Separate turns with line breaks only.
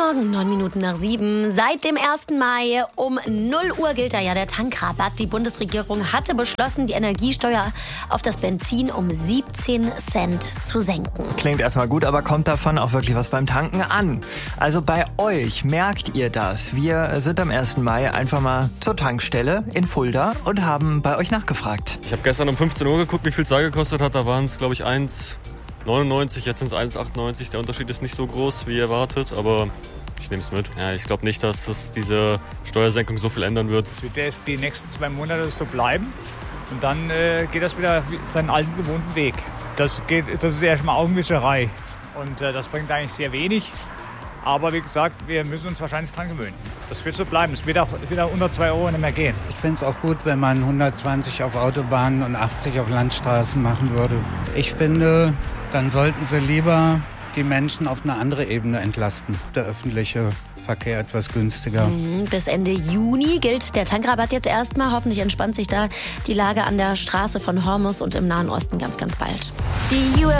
Morgen, 7:09. Seit dem 1. Mai um 0 Uhr gilt da ja der Tankrabatt. Die Bundesregierung hatte beschlossen, die Energiesteuer auf das Benzin um 17 Cent zu senken.
Klingt erstmal gut, aber kommt davon auch wirklich was beim Tanken an? Also bei euch, merkt ihr das? Wir sind am 1. Mai einfach mal zur Tankstelle in Fulda und haben bei euch nachgefragt.
Ich habe gestern um 15 Uhr geguckt, wie viel es da gekostet hat. Da waren es, glaube ich, 1,99, jetzt sind es 1,98. Der Unterschied ist nicht so groß, wie erwartet, aber ich nehme es mit. Ja, ich glaube nicht, dass das diese Steuersenkung so viel ändern wird.
Es wird erst die nächsten 2 Monate so bleiben und dann geht das wieder seinen alten gewohnten Weg. Das ist erstmal Augenwischerei und das bringt eigentlich sehr wenig. Aber wie gesagt, wir müssen uns wahrscheinlich dran gewöhnen. Das wird so bleiben. Es wird auch unter 2 Euro nicht mehr gehen.
Ich finde es auch gut, wenn man 120 auf Autobahnen und 80 auf Landstraßen machen würde. Ich finde, dann sollten sie lieber die Menschen auf eine andere Ebene entlasten. Der öffentliche Verkehr etwas günstiger.
Bis Ende Juni gilt der Tankrabatt jetzt erstmal. Hoffentlich entspannt sich da die Lage an der Straße von Hormus und im Nahen Osten ganz, ganz bald. Die